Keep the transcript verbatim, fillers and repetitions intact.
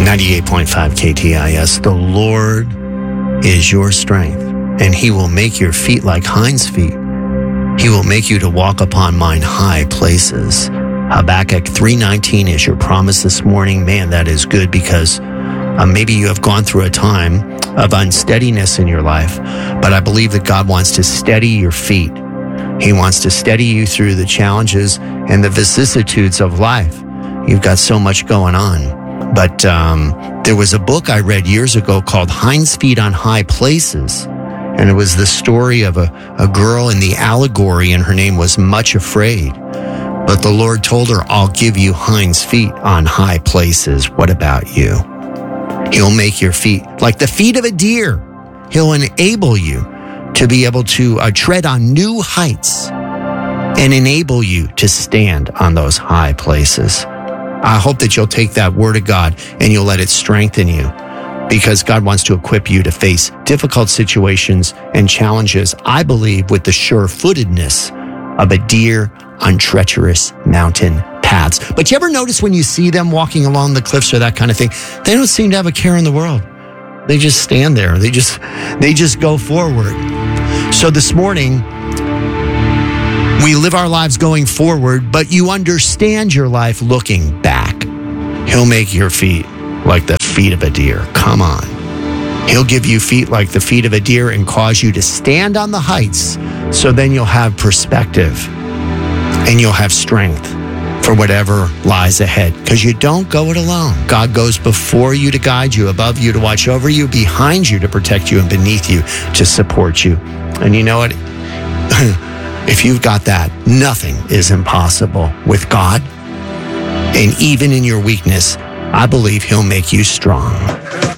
ninety-eight point five K T I S. The Lord is your strength, and he will make your feet like hinds' feet. He will make you to walk upon mine high places. Habakkuk three nineteen is your promise this morning. Man, that is good, because uh, maybe you have gone through a time of unsteadiness in your life, but I believe that God wants to steady your feet. He wants to steady you through the challenges and the vicissitudes of life. You've got so much going on. But um, there was a book I read years ago called Hinds Feet on High Places. And it was the story of a, a girl in the allegory, and her name was Much Afraid. But the Lord told her, I'll give you hinds feet on high places. What about you? He'll make your feet like the feet of a deer. He'll enable you to be able to uh, tread on new heights and enable you to stand on those high places. I hope that you'll take that word of God and you'll let it strengthen you, because God wants to equip you to face difficult situations and challenges, I believe, with the sure-footedness of a deer on treacherous mountain paths. But you ever notice when you see them walking along the cliffs or that kind of thing, they don't seem to have a care in the world. They just stand there. They just, they just go forward. So this morning, we live our lives going forward, but you understand your life looking back. He'll make your feet like the feet of a deer. Come on. He'll give you feet like the feet of a deer and cause you to stand on the heights, so then you'll have perspective and you'll have strength for whatever lies ahead, because you don't go it alone. God goes before you to guide you, above you to watch over you, behind you to protect you, and beneath you to support you. And you know what? If you've got that, nothing is impossible with God. And even in your weakness, I believe he'll make you strong.